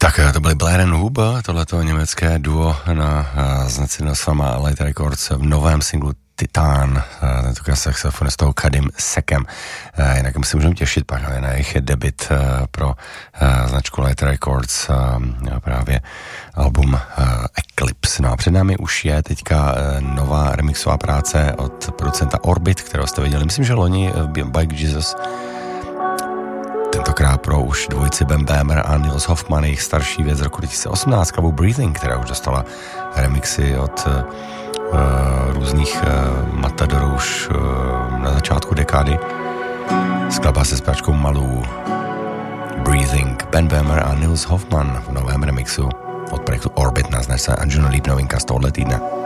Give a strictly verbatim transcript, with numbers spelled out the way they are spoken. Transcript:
Tak to byly Blair and Huber, tohleto německé duo na znaci Nosfama Light Records v novém singlu Titan, tentokrát saxofonistou Kadim Sekem. Jinak my si můžeme těšit pak na jejich debut pro značku Light Records, právě album Eclipse. No a před námi už je teďka nová remixová práce od producenta Orbit, kterou jste viděli, myslím, že loni Bike Jesus, tentokrát pro už dvojici Ben Bemer a Nils Hoffman, jejich starší věc z roku dva tisíce osmnáct, kavu Breathing, která už dostala remixy od uh, různých uh, matadorů už uh, na začátku dekády. Skladba se zpěvačkou Malou. Breathing, Ben Bemer a Nils Hoffman v novém remixu od projektu Orbit na značce Anjuno Leap, novinka z tohohle týdne.